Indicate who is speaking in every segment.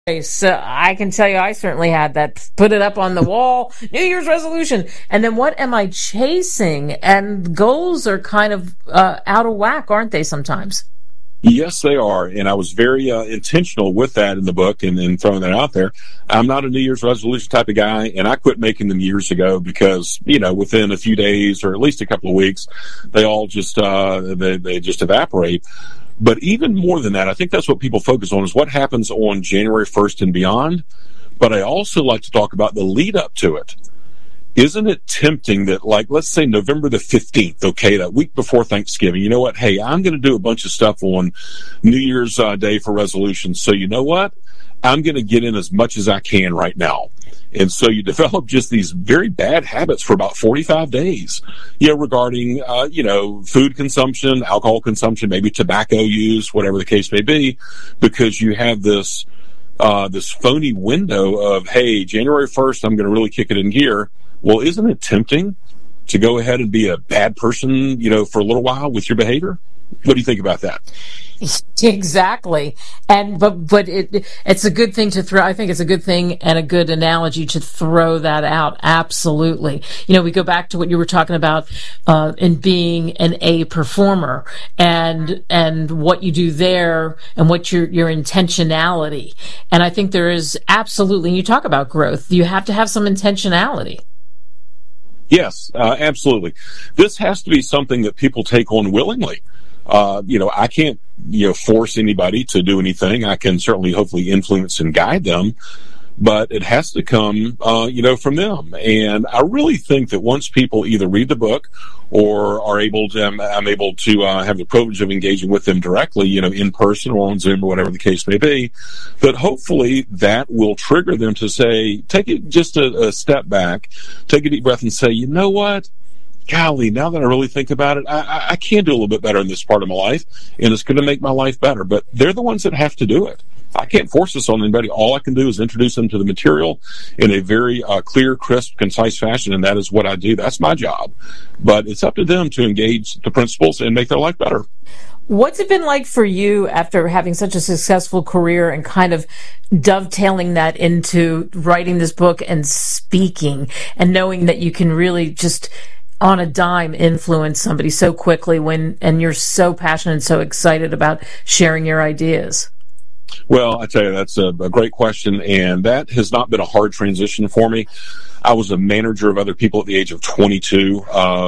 Speaker 1: So I can tell you, I certainly had that. Put it up on the wall, New Year's resolution. And then what am I chasing? And goals are kind of out of whack, aren't they, sometimes?
Speaker 2: Yes, they are. And I was very intentional with that in the book and throwing that out there. I'm not a New Year's resolution type of guy, and I quit making them years ago because, within a few days or at least a couple of weeks, they all just, they just evaporate. But even more than that, I think that's what people focus on is what happens on January 1st and beyond. But I also like to talk about the lead up to it. Isn't it tempting that, let's say November the 15th, okay, that week before Thanksgiving, you know what? Hey, I'm going to do a bunch of stuff on New Year's Day for resolutions. So you know what? I'm going to get in as much as I can right now. And so you develop just these very bad habits for about 45 days, regarding, food consumption, alcohol consumption, maybe tobacco use, whatever the case may be, because you have this phony window of, hey, January 1st, I'm going to really kick it in gear. Well, isn't it tempting to go ahead and be a bad person, for a little while with your behavior? What do you think about that?
Speaker 1: Exactly. But it's a good thing to throw. I think it's a good thing and a good analogy to throw that out. Absolutely. We go back to what you were talking about in being an A performer and what you do there and what your intentionality. And I think there is absolutely, you talk about growth, you have to have some intentionality.
Speaker 2: Yes, absolutely. This has to be something that people take on willingly. I can't, force anybody to do anything. I can certainly, hopefully, influence and guide them, but it has to come, from them. And I really think that once people either read the book or I'm able to have the privilege of engaging with them directly, in person or on Zoom or whatever the case may be, that hopefully that will trigger them to say, take it just a step back, take a deep breath and say, you know what? Golly, now that I really think about it, I can do a little bit better in this part of my life, and it's going to make my life better. But they're the ones that have to do it. I can't force this on anybody. All I can do is introduce them to the material in a very clear, crisp, concise fashion, and that is what I do. That's my job. But it's up to them to engage the principles and make their life better.
Speaker 1: What's it been like for you after having such a successful career and kind of dovetailing that into writing this book and speaking and knowing that you can really just on a dime influence somebody so quickly and you're so passionate and so excited about sharing your ideas?
Speaker 2: Well, I tell you, that's a great question, and that has not been a hard transition for me. I was a manager of other people at the age of 22,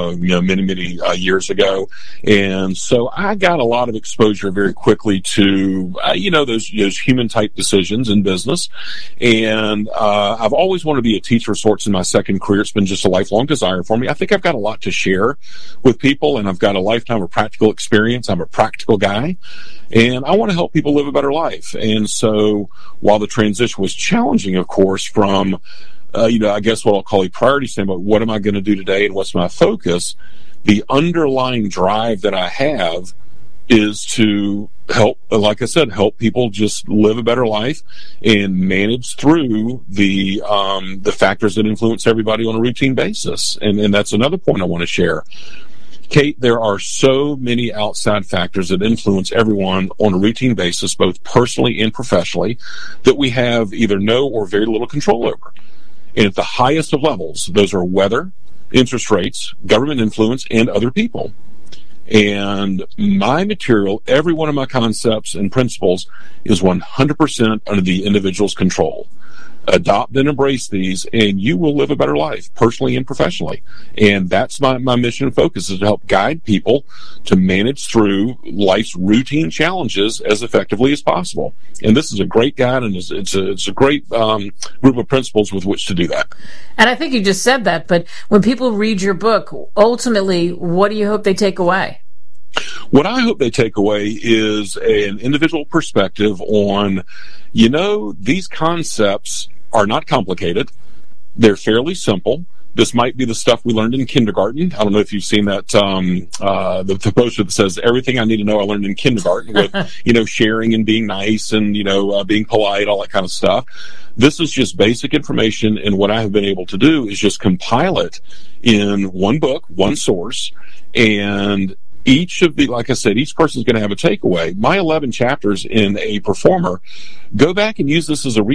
Speaker 2: many years ago. And so I got a lot of exposure very quickly to, those human type decisions in business. And, I've always wanted to be a teacher of sorts in my second career. It's been just a lifelong desire for me. I think I've got a lot to share with people, and I've got a lifetime of practical experience. I'm a practical guy, and I want to help people live a better life. And so while the transition was challenging, of course, from I guess what I'll call a priority standpoint, what am I going to do today and what's my focus? The underlying drive that I have is to help, like I said, help people just live a better life and manage through the factors that influence everybody on a routine basis. And that's another point I want to share. Kate, there are so many outside factors that influence everyone on a routine basis, both personally and professionally, that we have either no or very little control over. And at the highest of levels, those are weather, interest rates, government influence, and other people. And my material, every one of my concepts and principles is 100% under the individual's control. Adopt and embrace these, and you will live a better life, personally and professionally. And that's my mission and focus, is to help guide people to manage through life's routine challenges as effectively as possible. And this is a great guide, and it's a great group of principles with which to do that.
Speaker 1: And I think you just said that, but when people read your book, ultimately, what do you hope they take away?
Speaker 2: What I hope they take away is an individual perspective on, these concepts are not complicated. They're fairly simple. This might be the stuff we learned in kindergarten. I don't know if you've seen that, the poster that says everything I need to know I learned in kindergarten with, sharing and being nice and, being polite, all that kind of stuff. This is just basic information, and what I have been able to do is just compile it in one book, one source, and each of the, like I said, each person is going to have a takeaway. My 11 chapters in A Performer, go back and use this as a